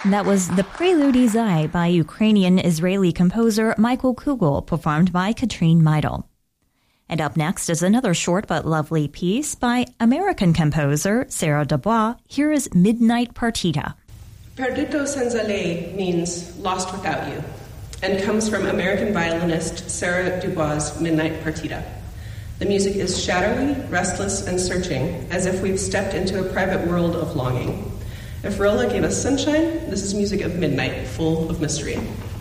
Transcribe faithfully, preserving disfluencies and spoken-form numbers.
That was The Prelude Izai by Ukrainian-Israeli composer Michael Kugel, performed by Katrine Meidel. And up next is another short but lovely piece by American composer Sarah Dubois. Here is Midnight Partita. Perduto senza lei means lost without you, and comes from American violinist Sarah Dubois' Midnight Partita. The music is shadowy, restless, and searching, as if we've stepped into a private world of longing. If Rolla gave us sunshine, this is music of midnight, full of mystery.